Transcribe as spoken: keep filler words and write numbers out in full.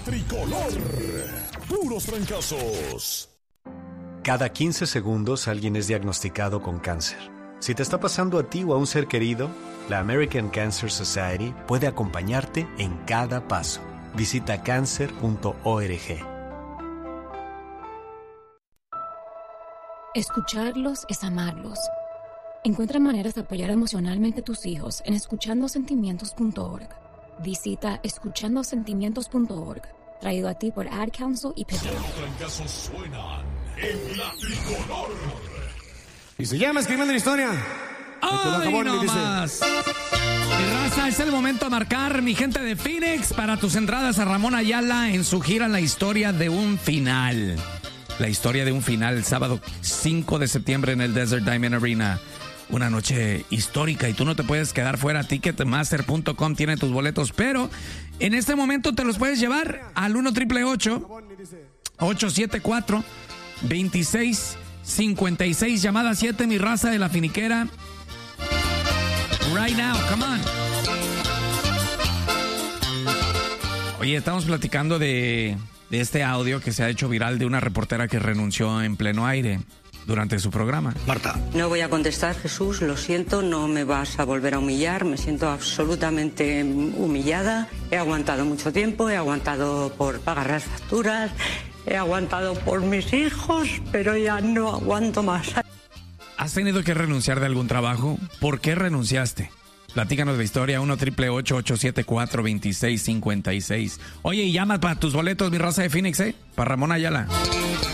tricolor. Puros trancazos. Cada quince segundos alguien es diagnosticado con cáncer. Si te está pasando a ti o a un ser querido, la American Cancer Society puede acompañarte en cada paso. Visita cancer punto org. Escucharlos es amarlos. Encuentra maneras de apoyar emocionalmente a tus hijos en escuchando sentimientos punto org. Visita escuchando sentimientos punto org. Traído a ti por Ad Council y P T. Los trancazos suenan en la tricolor. Y se llama Escribiendo la Historia. ¡Ay, no más! Mi raza, es el momento de marcar, mi gente de Phoenix, para tus entradas a Ramón Ayala en su gira La Historia de un Final. La historia de un final, el sábado cinco de septiembre en el Desert Diamond Arena. Una noche histórica y tú no te puedes quedar fuera. Ticketmaster punto com tiene tus boletos, pero en este momento te los puedes llevar al uno triple ocho, ocho siete cuatro, dos seis cinco seis, llamada siete, mi raza de la finiquera. Right now, come on. Oye, estamos platicando de, de este audio que se ha hecho viral de una reportera que renunció en pleno aire durante su programa. Marta. No voy a contestar, Jesús, lo siento, no me vas a volver a humillar, me siento absolutamente humillada. He aguantado mucho tiempo, he aguantado por pagar las facturas, he aguantado por mis hijos, pero ya no aguanto más. ¿Has tenido que renunciar de algún trabajo? ¿Por qué renunciaste? Platícanos la historia, uno triple ocho, ocho siete cuatro, dos seis cinco seis. Oye, y llama para tus boletos, mi raza de Phoenix, ¿eh? Para Ramón Ayala.